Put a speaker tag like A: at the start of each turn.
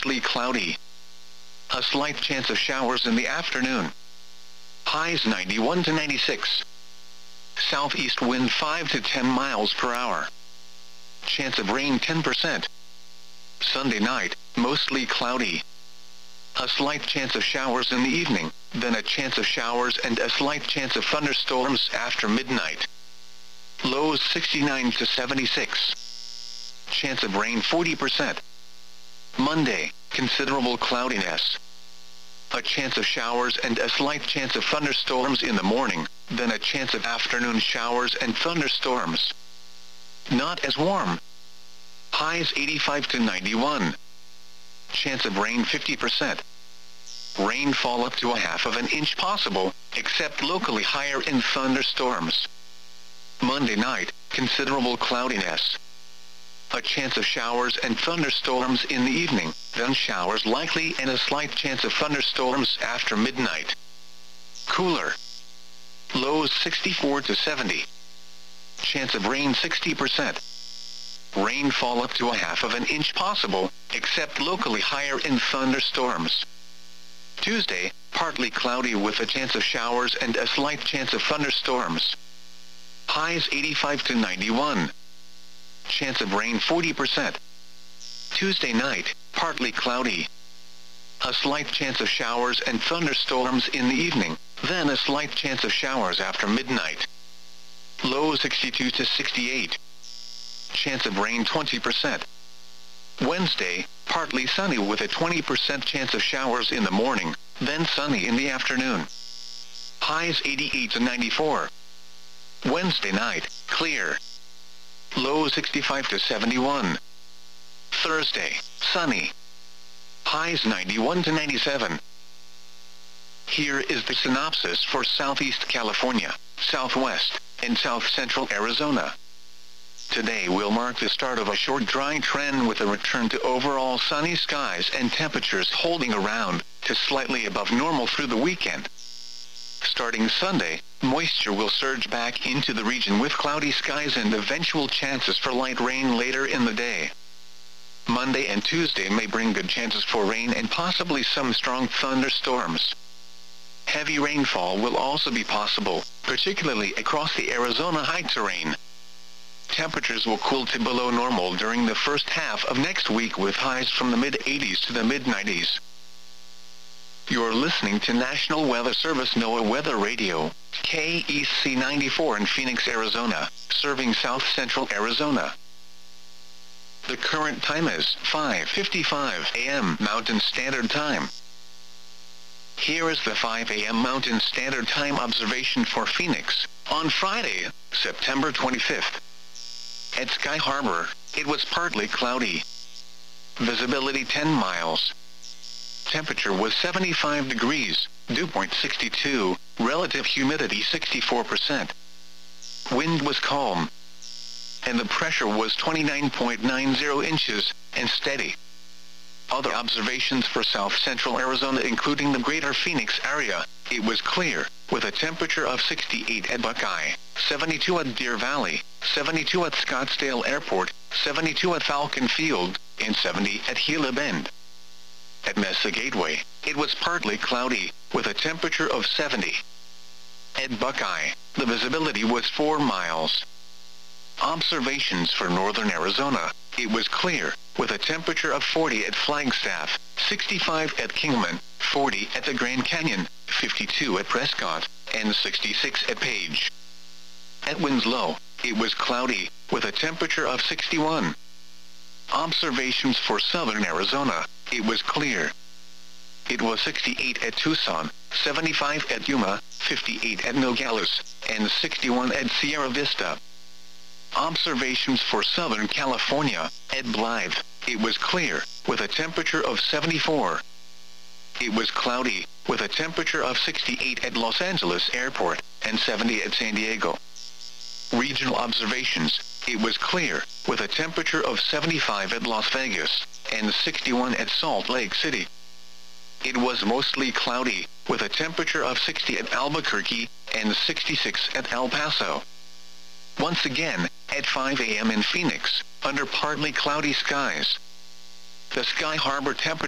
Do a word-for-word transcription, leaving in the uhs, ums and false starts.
A: mostly cloudy. A slight chance of showers in the afternoon. Highs ninety-one to ninety-six. Southeast wind five to ten miles per hour. Chance of rain ten percent. Sunday night, mostly cloudy. A slight chance of showers in the evening, then a chance of showers and a slight chance of thunderstorms after midnight. Lows sixty-nine to seventy-six. Chance of rain forty percent. Monday, considerable cloudiness. A chance of showers and a slight chance of thunderstorms in the morning, then a chance of afternoon showers and thunderstorms. Not as warm. Highs eighty-five to ninety-one. Chance of rain fifty percent. Rainfall up to a half of an inch possible, except locally higher in thunderstorms. Monday night, considerable cloudiness. A chance of showers and thunderstorms in the evening, then showers likely and a slight chance of thunderstorms after midnight. Cooler. Lows sixty-four to seventy. Chance of rain sixty percent. Rainfall up to a half of an inch possible, except locally higher in thunderstorms. Tuesday, partly cloudy with a chance of showers and a slight chance of thunderstorms. Highs eighty-five to ninety-one. Chance of rain forty percent. Tuesday night, partly cloudy. A slight chance of showers and thunderstorms in the evening, then a slight chance of showers after midnight. Low sixty-two to sixty-eight. Chance of rain twenty percent. Wednesday, partly sunny with a twenty percent chance of showers in the morning, then sunny in the afternoon. Highs eighty-eight to ninety-four. Wednesday night, clear. Low sixty-five to seventy-one. Thursday, sunny. Highs ninety-one to ninety-seven. Here is the synopsis for Southeast California, Southwest, and South Central Arizona. Today will mark the start of a short dry trend with a return to overall sunny skies and temperatures holding around to slightly above normal through the weekend. Starting Sunday, moisture will surge back into the region with cloudy skies and eventual chances for light rain later in the day. Monday and Tuesday may bring good chances for rain and possibly some strong thunderstorms. Heavy rainfall will also be possible, particularly across the Arizona high terrain. Temperatures will cool to below normal during the first half of next week with highs from the mid eighties to the mid nineties. You're listening to National Weather Service NOAA Weather Radio, K E C ninety-four in Phoenix, Arizona, serving South Central Arizona. The current time is five fifty-five a m Mountain Standard Time. Here is the five a m Mountain Standard Time observation for Phoenix, on Friday, September twenty-fifth. At Sky Harbor, it was partly cloudy. Visibility ten miles. Temperature was seventy-five degrees, dew point sixty-two, relative humidity sixty-four percent. Wind was calm. And the pressure was twenty-nine point nine zero inches, and steady. Other observations for South Central Arizona including the greater Phoenix area, it was clear, with a temperature of sixty-eight at Buckeye, seventy-two at Deer Valley, seventy-two at Scottsdale Airport, seventy-two at Falcon Field, and seventy at Gila Bend. At Mesa Gateway, it was partly cloudy, with a temperature of seventy. At Buckeye, the visibility was four miles. Observations for northern Arizona, it was clear, with a temperature of forty at Flagstaff, sixty-five at Kingman, forty at the Grand Canyon, fifty-two at Prescott, and sixty-six at Page. At Winslow, it was cloudy, with a temperature of sixty-one. Observations for southern Arizona, it was clear. It was sixty-eight at Tucson, seventy-five at Yuma, fifty-eight at Nogales, and sixty-one at Sierra Vista. Observations for Southern California, at Blythe, it was clear, with a temperature of seventy-four. It was cloudy, with a temperature of sixty-eight at Los Angeles Airport, and seventy at San Diego. Regional observations, it was clear, with a temperature of seventy-five at Las Vegas, and sixty-one at Salt Lake City. It was mostly cloudy, with a temperature of sixty at Albuquerque, and sixty-six at El Paso. Once again, at five a m in Phoenix, under partly cloudy skies. The Sky Harbor temperature